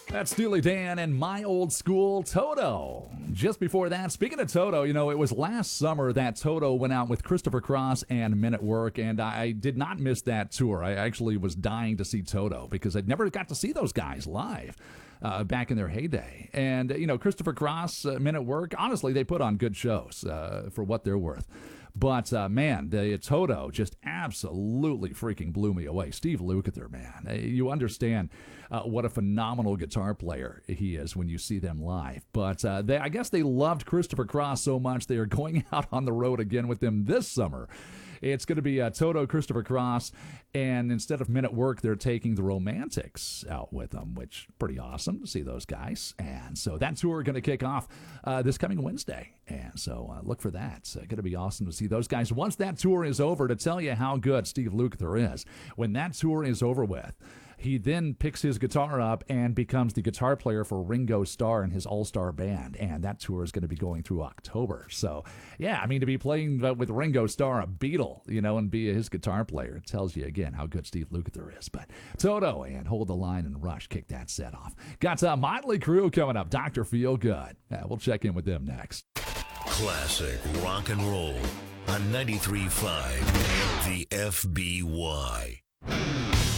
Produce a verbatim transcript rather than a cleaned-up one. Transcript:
That's Steely Dan and My Old School Toto. Just before that, speaking of Toto, you know, it was last summer that Toto went out with Christopher Cross and Men at Work, and I did not miss that tour. I actually was dying to see Toto because I'd never got to see those guys live uh, back in their heyday. And, you know, Christopher Cross, uh, Men at Work, honestly, they put on good shows uh, for what they're worth. But, uh, man, the Toto just absolutely freaking blew me away. Steve Lukather, man. You understand uh, what a phenomenal guitar player he is when you see them live. But uh, they, I guess they loved Christopher Cross so much they are going out on the road again with him this summer. It's going to be uh, Toto, Christopher Cross, and instead of Men at Work, they're taking the Romantics out with them, which is pretty awesome to see those guys. And so that tour is going to kick off uh, this coming Wednesday. And so uh, look for that. It's uh, going to be awesome to see those guys. Once that tour is over, to tell you how good Steve Lukather is, when that tour is over with, he then picks his guitar up and becomes the guitar player for Ringo Starr and his all-star band. And that tour is going to be going through October. So, yeah, I mean, to be playing with Ringo Starr, a Beatle, you know, and be his guitar player, it tells you, again, how good Steve Lukather is. But Toto and Hold the Line and Rush kick that set off. Got a Motley Crue coming up, Doctor Feelgood. Uh, we'll check in with them next. Classic rock and roll on ninety-three point five The F B Y.